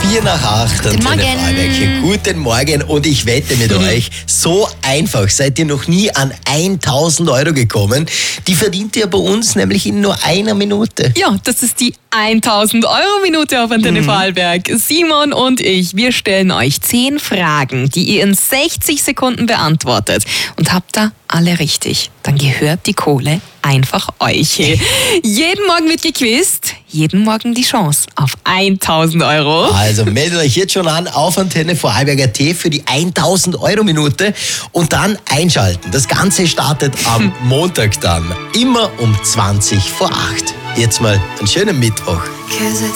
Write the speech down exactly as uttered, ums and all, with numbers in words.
Vier nach acht. Guten Morgen. Guten Morgen und ich wette mit mhm. euch, so einfach seid ihr noch nie an tausend Euro gekommen. Die verdient ihr bei uns nämlich in nur einer Minute. Ja, das ist die tausend Euro Minute auf Antenne mhm. Vorarlberg. Simon und ich, wir stellen euch zehn Fragen, die ihr in sechzig Sekunden beantwortet. Und habt da alle richtig. Dann gehört die Kohle einfach euch. Jeden Morgen wird gequizt, jeden Morgen die Chance auf tausend Euro. Also meldet euch jetzt schon an auf Antenne Vorarlberg Punkt at für die tausend Euro Minute und dann einschalten. Das Ganze startet am Montag dann, immer um zwanzig vor acht. Jetzt mal einen schönen Mittwoch.